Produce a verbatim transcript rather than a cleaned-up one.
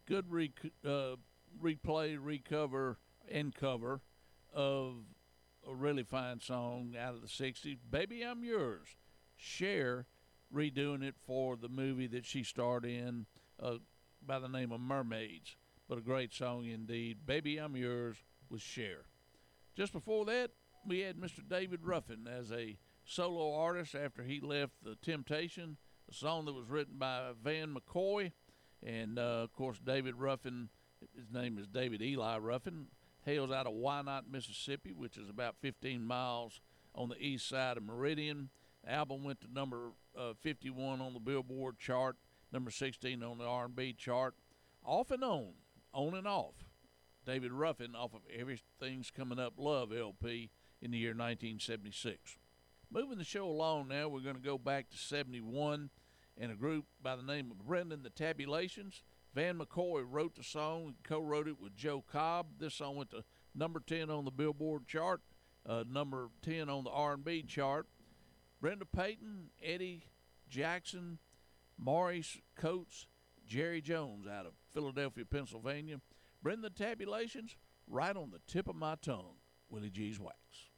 Good re- uh, replay, recover, and cover of a really fine song out of the sixties, Baby I'm Yours. Cher redoing it for the movie that she starred in uh, by the name of Mermaids. But a great song indeed. Baby I'm Yours with Cher. Just before that, we had Mister David Ruffin as a solo artist after he left The Temptation, a song that was written by Van McCoy. And, uh, of course, David Ruffin, his name is David Eli Ruffin, hails out of Wynot, Mississippi, which is about fifteen miles on the east side of Meridian. The album went to number uh, fifty-one on the Billboard chart, number sixteen on the R and B chart. Off and on, on and off. David Ruffin off of Everything's Coming Up Love L P in the year nineteen seventy-six. Moving the show along now, we're going to go back to seventy-one, and a group by the name of Brendan the Tabulations. Van McCoy wrote the song and co-wrote it with Joe Cobb. This song went to number ten on the Billboard chart, uh, number ten on the R and B chart. Brenda Payton, Eddie Jackson, Maurice Coates, Jerry Jones out of Philadelphia, Pennsylvania. Brenda the Tabulations, right on the tip of my tongue, Willie G's Wax.